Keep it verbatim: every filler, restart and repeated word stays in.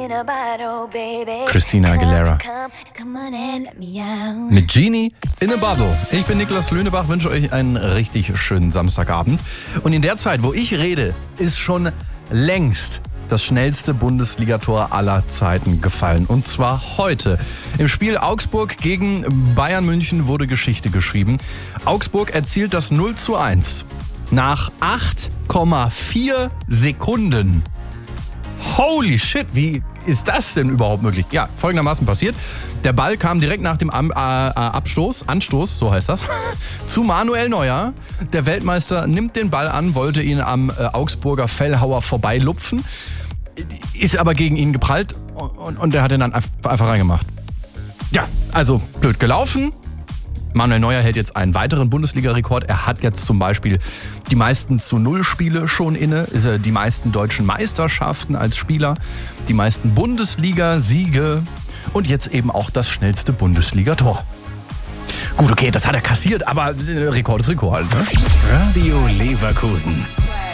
Christina Aguilera. Mit Genie in a Bottle. Ich bin Niklas Löhnebach, wünsche euch einen richtig schönen Samstagabend. Und in der Zeit, wo ich rede, ist schon längst das schnellste Bundesligator aller Zeiten gefallen. Und zwar heute. Im Spiel Augsburg gegen Bayern München wurde Geschichte geschrieben. Augsburg erzielt das null zu eins nach acht Komma vier Sekunden. Holy shit, wie ist das denn überhaupt möglich? Ja, folgendermaßen passiert. Der Ball kam direkt nach dem Am- äh, Abstoß, Anstoß, so heißt das, zu Manuel Neuer. Der Weltmeister nimmt den Ball an, wollte ihn am äh, Augsburger Fellhauer vorbeilupfen, ist aber gegen ihn geprallt und, und der hat ihn dann einfach reingemacht. Ja, also blöd gelaufen. Manuel Neuer hält jetzt einen weiteren Bundesliga-Rekord. Er hat jetzt zum Beispiel die meisten zu Null Spiele schon inne, die meisten deutschen Meisterschaften als Spieler, die meisten Bundesliga-Siege und jetzt eben auch das schnellste Bundesliga-Tor. Gut, okay, das hat er kassiert, aber Rekord ist Rekord. Ne? Radio Leverkusen.